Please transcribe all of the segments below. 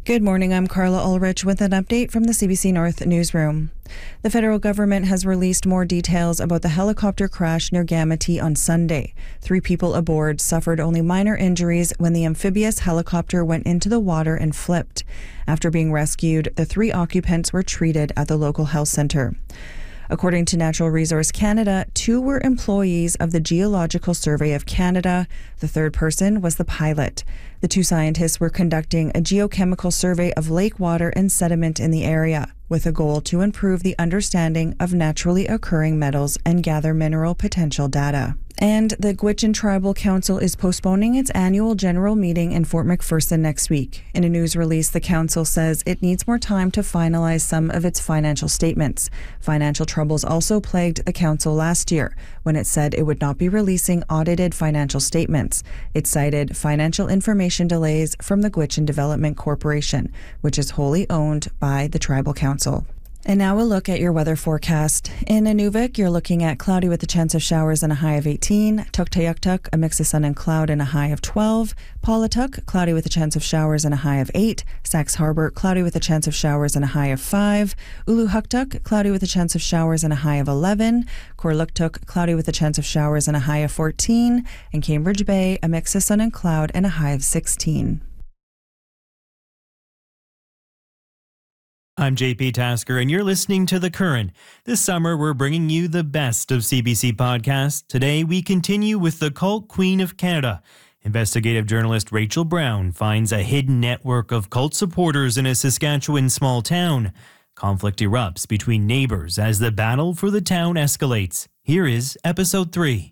Good morning, I'm Carla Ulrich with an update from the CBC North newsroom. The federal government has released more details about the helicopter crash near Gamity on Sunday. 3 people aboard suffered only minor injuries when the amphibious helicopter went into the water and flipped. After being rescued, the 3 occupants were treated at the local health centre. According to Natural Resource Canada, 2 were employees of the Geological Survey of Canada. The 3rd person was the pilot. The 2 scientists were conducting a geochemical survey of lake water and sediment in the area, with a goal to improve the understanding of naturally occurring metals and gather mineral potential data. And the Gwich'in Tribal Council is postponing its annual general meeting in Fort McPherson next week. In a news release, the council says it needs more time to finalize some of its financial statements. Financial troubles also plagued the council last year, when it said it would not be releasing audited financial statements. It cited financial information delays from the Gwich'in Development Corporation, which is wholly owned by the Tribal Council. And now a look at your weather forecast. In Inuvik, you're looking at cloudy with a chance of showers and a high of 18. Tuktoyaktuk, a mix of sun and cloud and a high of 12. Pawletuq, cloudy with a chance of showers and a high of 8. Sax Harbor, cloudy with a chance of showers and a high of 5. Uluhuktuk, cloudy with a chance of showers and a high of 11. Korluktuk, cloudy with a chance of showers and a high of 14. And Cambridge Bay, a mix of sun and cloud and a high of 16. I'm JP Tasker, and you're listening to The Current. This summer, we're bringing you the best of CBC podcasts. Today, we continue with the cult queen of Canada. Investigative journalist Rachel Brown finds a hidden network of cult supporters in a Saskatchewan small town. Conflict erupts between neighbors as the battle for the town escalates. Here is Episode 3.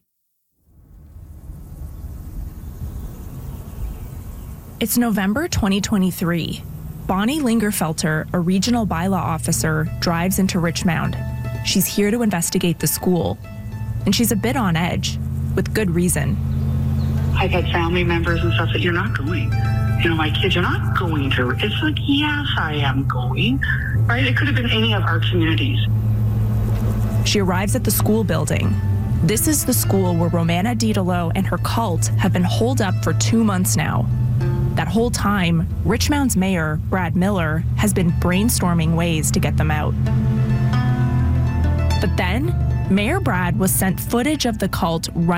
It's November 2023. Bonnie Lingerfelter, a regional bylaw officer, drives into Richmond. She's here to investigate the school. And she's a bit on edge, with good reason. I've had family members and stuff that you're not going. You know, my kids, you're not going to. It's like, yes, I am going. Right? It could have been any of our communities. She arrives at the school building. This is the school where Romana Didolo and her cult have been holed up for 2 months now. That whole time, Richmond's mayor, Brad Miller, has been brainstorming ways to get them out. But then, Mayor Brad was sent footage of the cult running